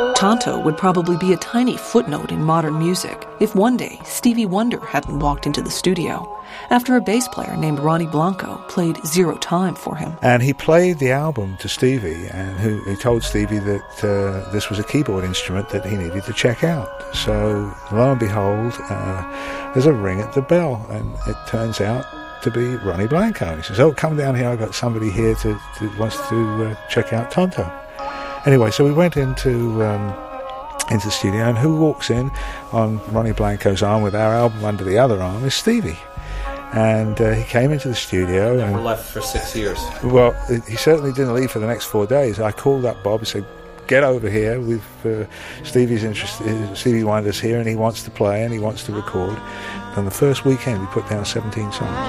Tonto would probably be a tiny footnote in modern music if one day Stevie Wonder hadn't walked into the studio after a bass player named Ronnie Blanco played Zero Time for him. And he played the album to Stevie, and he told Stevie that this was a keyboard instrument that he needed to check out. So lo and behold, there's a ring at the bell, and it turns out to be Ronnie Blanco. He says, "Oh, come down here, I've got somebody here who wants to check out Tonto." Anyway, so we went into the studio, and who walks in on Ronnie Blanco's arm with our album under the other arm is Stevie. And he came into the studio. And never left for 6 years. Well, he certainly didn't leave for the next 4 days. I called up Bob and said, "Get over here. Stevie's interested. Stevie Wonder's here, and he wants to play and he wants to record." And the first weekend, we put down 17 songs.